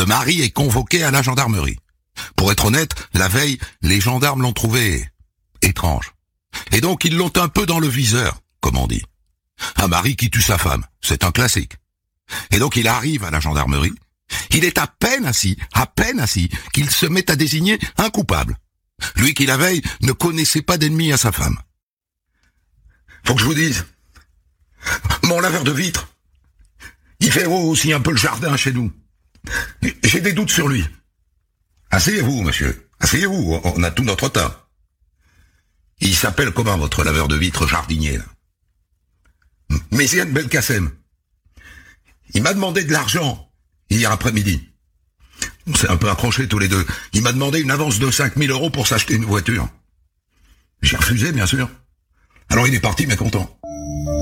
mari est convoqué à la gendarmerie. Pour être honnête, la veille, les gendarmes l'ont trouvé étrange. Et donc ils l'ont un peu dans le viseur, comme on dit. Un mari qui tue sa femme, c'est un classique. Et donc il arrive à la gendarmerie. Il est à peine assis, qu'il se met à désigner un coupable. Lui qui la veille ne connaissait pas d'ennemi à sa femme. Faut que je vous dise, mon laveur de vitres, il fait aussi un peu le jardin chez nous. J'ai des doutes sur lui. Asseyez-vous, monsieur. Asseyez-vous, on a tout notre temps. Il s'appelle comment, votre laveur de vitres jardinier, là? Méziane Belkacem. Il m'a demandé de l'argent, hier après-midi. On s'est un peu accrochés tous les deux. Il m'a demandé une avance de 5 000 € pour s'acheter une voiture. J'ai refusé, bien sûr. Alors il est parti mécontent.